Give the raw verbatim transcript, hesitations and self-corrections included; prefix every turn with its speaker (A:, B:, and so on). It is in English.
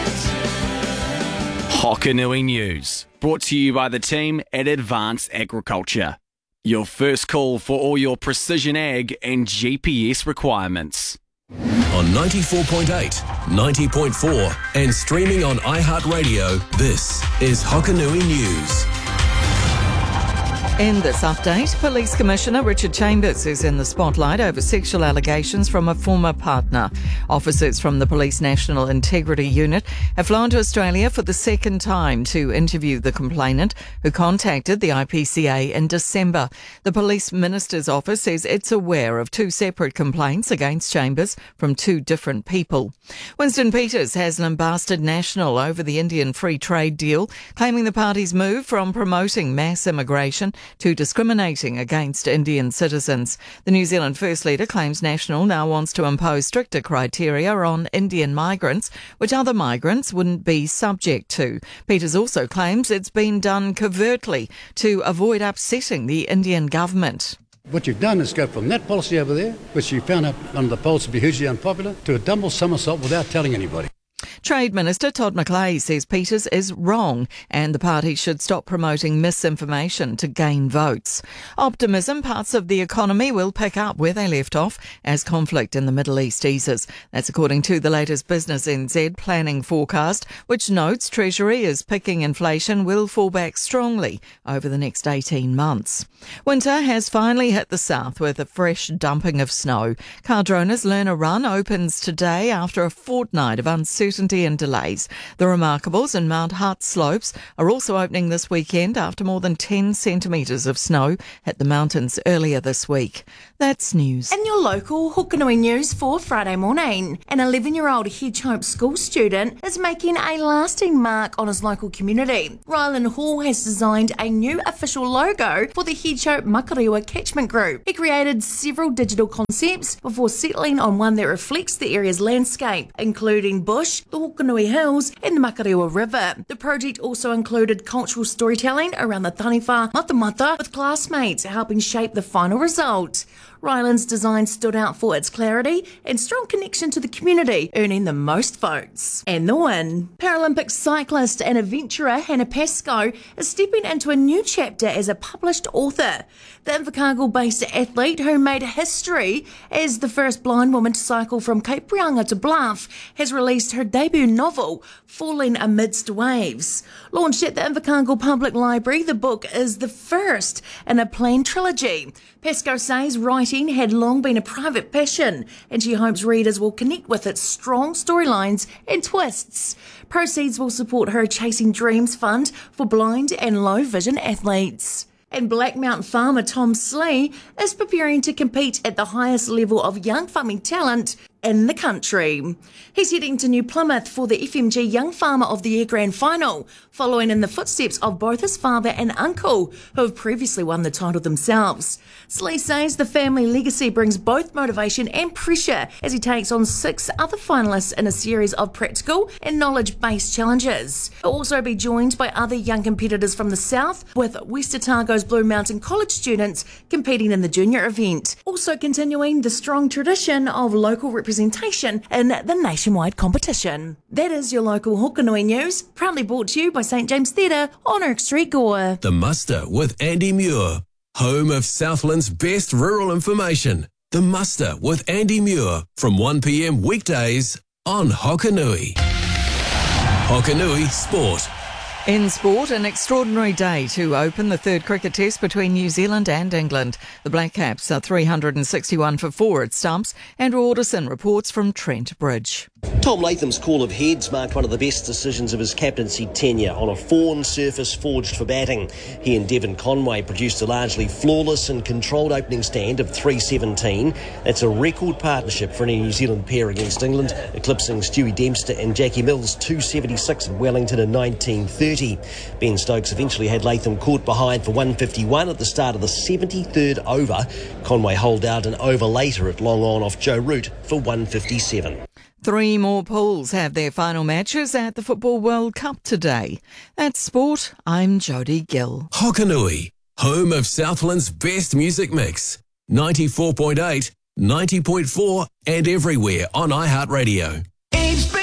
A: Hokanui News, brought to you by the team at Advanced Agriculture. Your first call for all your precision ag and G P S requirements.
B: On ninety-four point eight, ninety point four and streaming on iHeartRadio, this is Hokanui News.
C: In this update, Police Commissioner Richard Chambers is in the spotlight over sexual allegations from a former partner. Officers from the Police National Integrity Unit have flown to Australia for the second time to interview the complainant, who contacted the I P C A in December. The Police Minister's office says it's aware of two separate complaints against Chambers from two different people. Winston Peters has lambasted National over the Indian free trade deal, claiming the party's move from promoting mass immigration to discriminating against Indian citizens. The New Zealand First Leader claims National now wants to impose stricter criteria on Indian migrants, which other migrants wouldn't be subject to. Peters also claims it's been done covertly to avoid upsetting the Indian government.
D: What you've done is go from that policy over there, which you found out under the polls to be hugely unpopular, to a double somersault without telling anybody.
C: Trade Minister Todd McLeay says Peters is wrong and the party should stop promoting misinformation to gain votes. Optimism, parts of the economy will pick up where they left off as conflict in the Middle East eases. That's according to the latest Business N Z planning forecast, which notes Treasury is picking inflation will fall back strongly over the next eighteen months. Winter has finally hit the south with a fresh dumping of snow. Cardrona's Learner Run opens today after a fortnight of uncertainty and delays. The Remarkables and Mount Hart slopes are also opening this weekend after more than ten centimetres of snow hit the mountains earlier this week. That's news.
E: In your local Hokanui News for Friday morning, an eleven-year-old Hedge Hope school student is making a lasting mark on his local community. Ryland Hall has designed a new official logo for the Hedge Hope Makarewa catchment group. He created several digital concepts before settling on one that reflects the area's landscape, including bush, the Hokanui Hills and the Makarewa River. The project also included cultural storytelling around the Taniwha Matamata with classmates helping shape the final result. Ryland's design stood out for its clarity and strong connection to the community, earning the most votes. And the win. Paralympic cyclist and adventurer Hannah Pascoe is stepping into a new chapter as a published author. The Invercargill-based athlete, who made history as the first blind woman to cycle from Cape Reinga to Bluff, has released her debut novel, Falling Amidst Waves. Launched at the Invercargill Public Library, the book is the first in a planned trilogy. Pascoe says writing had long been a private passion, and she hopes readers will connect with its strong storylines and twists. Proceeds will support her Chasing Dreams Fund for blind and low vision athletes. And Blackmount farmer Tom Slee is preparing to compete at the highest level of young farming talent in the country. He's heading to New Plymouth for the F M G Young Farmer of the Year Grand Final, following in the footsteps of both his father and uncle, who have previously won the title themselves. Slee says the family legacy brings both motivation and pressure as he takes on six other finalists in a series of practical and knowledge-based challenges. He'll also be joined by other young competitors from the south, with West Otago's Blue Mountain College students competing in the junior event. Also continuing the strong tradition of local representation in the nationwide competition. That is your local Hokanui News, proudly brought to you by St James Theatre on Erk Street, Gore.
B: The Muster with Andy Muir, home of Southland's best rural information. The Muster with Andy Muir from one p m weekdays on Hokanui. Hokanui Sport.
C: In sport, an extraordinary day to open the third cricket test between New Zealand and England. The Black Caps are three hundred sixty-one for four at stumps. Andrew Alderson reports from Trent Bridge.
F: Tom Latham's call of heads marked one of the best decisions of his captaincy tenure on a fawn surface forged for batting. He and Devon Conway produced a largely flawless and controlled opening stand of three seventeen. That's a record partnership for any New Zealand pair against England, eclipsing Stewie Dempster and Jackie Mills' two seventy-six at Wellington in nineteen thirty. Ben Stokes eventually had Latham caught behind for one fifty-one at the start of the seventy-third over. Conway holed out an over later at long on off Joe Root for one fifty-seven.
C: Three more pools have their final matches at the Football World Cup today. That's sport. I'm Jodie Gill.
B: Hokanui, home of Southland's best music mix. ninety-four point eight, ninety point four and everywhere on iHeartRadio.